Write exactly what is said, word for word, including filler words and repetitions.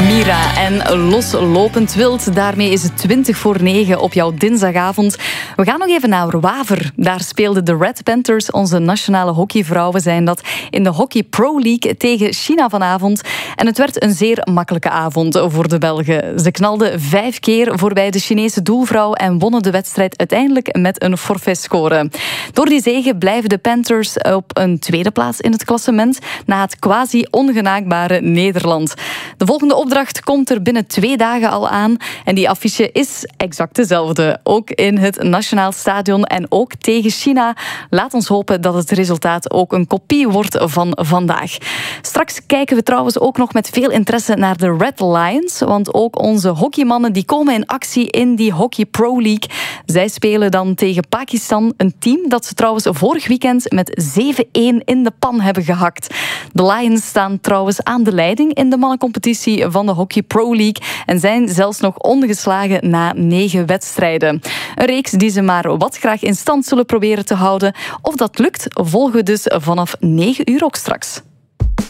Mira en Loslopend Wild. Daarmee is het twintig voor negen op jouw dinsdagavond. We gaan nog even naar Waver. Daar speelden de Red Panthers, onze nationale hockeyvrouwen zijn dat, in de Hockey Pro League tegen China vanavond. En het werd een zeer makkelijke avond voor de Belgen. Ze knalden vijf keer voorbij de Chinese doelvrouw en wonnen de wedstrijd uiteindelijk met een forfaitscore. Door die zege blijven de Panthers op een tweede plaats in het klassement na het quasi-ongenaakbare Nederland. De volgende opdracht komt er binnen twee dagen al aan. En die affiche is exact dezelfde. Ook in het Nationaal Stadion en ook tegen China. Laat ons hopen dat het resultaat ook een kopie wordt van vandaag. Straks kijken we trouwens ook nog met veel interesse naar de Red Lions. Want ook onze hockeymannen die komen in actie in die Hockey Pro League. Zij spelen dan tegen Pakistan. Een team dat ze trouwens vorig weekend met zeven-één in de pan hebben gehakt. De Lions staan trouwens aan de leiding in de mannencompetitie van de Hockey Pro League en zijn zelfs nog ongeslagen na negen wedstrijden. Een reeks die ze maar wat graag in stand zullen proberen te houden. Of dat lukt, volgen we dus vanaf negen uur ook straks.